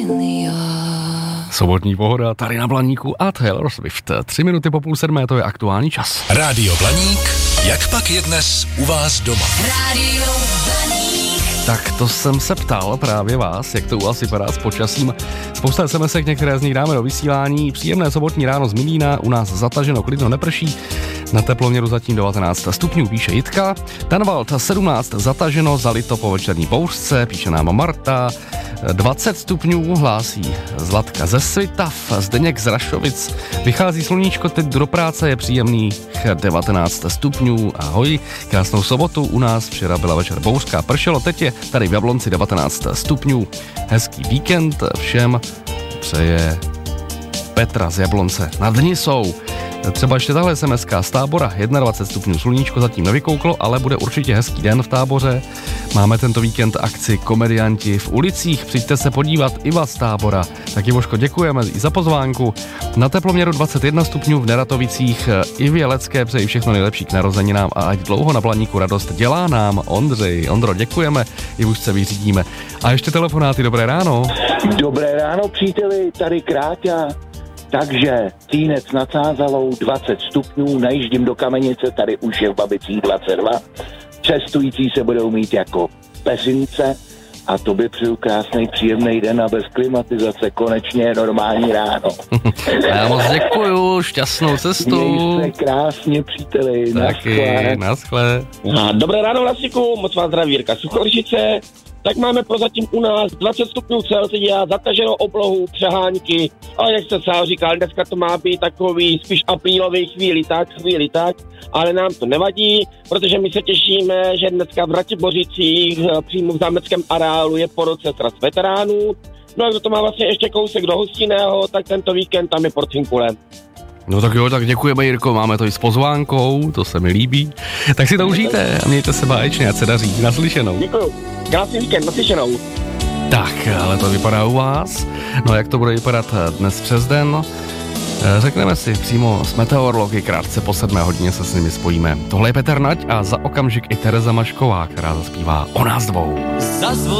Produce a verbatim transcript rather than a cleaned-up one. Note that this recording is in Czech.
Sobotní pohoda tady na Blaníku a Taylor Swift. Tři minuty po půl sedmé, to je aktuální čas. Rádio Blaník, jak pak je dnes u vás doma? Rádio Blaník. Tak to jsem se ptal právě vás, jak to u vás vypadá s počasím. Spousta es em esek, některé z nich dáme do vysílání. Příjemné sobotní ráno z Milína, u nás zataženo, klidno, neprší. Na teploměru zatím devatenáct stupňů, píše Jitka. Tanvald sedmnáct, zataženo, zalito po večerní bouřce, píše nám Marta. dvacet stupňů hlásí Zlatka ze Svitav, Zdeněk z Rašovic. Vychází sluníčko, teď do práce, je příjemných devatenáct stupňů. Ahoj, krásnou sobotu, u nás včera byla večer bouřka, pršelo, teď je tady v Jablonci devatenáct stupňů. Hezký víkend všem přeje Petra z Jablonce. Na dni jsou třeba ještě tahle es em eska z Tábora, dvacet jedna stupňů, sluníčko zatím nevykouklo, ale bude určitě hezký den v Táboře. Máme tento víkend akci Komedianti v ulicích, přijďte se podívat, Iva z Tábora. Tak Ivoško, děkujeme i za pozvánku. Na teploměru dvacet jedna stupňů v Neratovicích, Ivě Lecké přeji všechno nejlepší k narozeninám a ať dlouho na Blaníku radost dělá nám Ondřej. Ondro, děkujeme, Ivušce vyřídíme. A ještě telefonáty, dobré ráno. Dobré ráno, příteli, tady Kráťa. Takže Týnec nad Sázalou, dvacet stupňů, najíždím do Kamenice, tady už je v Babicích dvacet dva. Cestující se budou mít jako pezince a to by přeju krásný, příjemný den a bez klimatizace, konečně normální ráno. Já moc děkuju, šťastnou cestu. Měj se krásně, příteli, taky, naschle. Dobré ráno, Vlasiku, moc vás zdraví Jirka Suchoršice. Tak máme prozatím u nás dvacet stupňů Celsia, zataženou oblohu, přehánky, ale jak se sám říkal, dneska to má být takový spíš aprílový, chvíli tak, chvíli tak, ale nám to nevadí, protože my se těšíme, že dneska v Ratibořicích přímo v zámeckém areálu je po roce sraz veteránů. No a kdo to má vlastně ještě kousek do Hostinného, tak tento víkend tam je Porcinkule. No tak jo, tak děkujeme, Jirko, máme to i s pozvánkou, to se mi líbí. Tak si to užijte a mějte se báječně, ať se daří. Naslyšenou. Děkuju. Krásný víkend, naslyšenou. Tak, ale to vypadá u vás. No jak to bude vypadat dnes přes den? Řekneme si přímo s meteorology, krátce po sedmé hodině se s nimi spojíme. Tohle je Petr Nať a za okamžik i Tereza Mašková, která zaspívá O nás dvou.